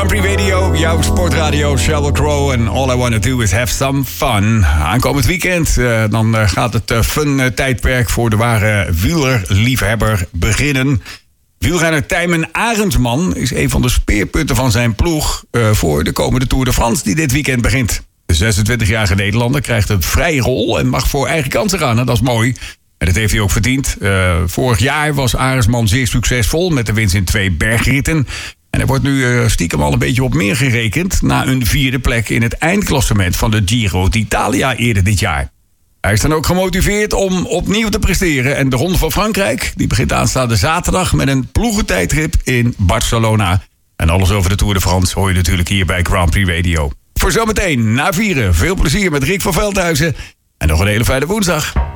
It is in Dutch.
Grand Prix Radio, jouw sportradio, Sheryl Crow en All I Wanna Do Is Have Some Fun. Aankomend weekend, dan gaat het fun-tijdperk voor de ware wielerliefhebber beginnen. Wielrenner Tijmen Arendsman is een van de speerpunten van zijn ploeg voor de komende Tour de France die dit weekend begint. De 26-jarige Nederlander krijgt een vrije rol en mag voor eigen kansen gaan. En dat is mooi. En dat heeft hij ook verdiend. Vorig jaar was Arendsman zeer succesvol met de winst in 2 bergritten. En er wordt nu stiekem al een beetje op meer gerekend na een 4e plek in het eindklassement van de Giro d'Italia eerder dit jaar. Hij is dan ook gemotiveerd om opnieuw te presteren. En de Ronde van Frankrijk die begint aanstaande zaterdag met een ploegentijdrit in Barcelona. En alles over de Tour de France hoor je natuurlijk hier bij Grand Prix Radio. Voor zometeen, na 4, veel plezier met Rick van Veldhuizen. En nog een hele fijne woensdag.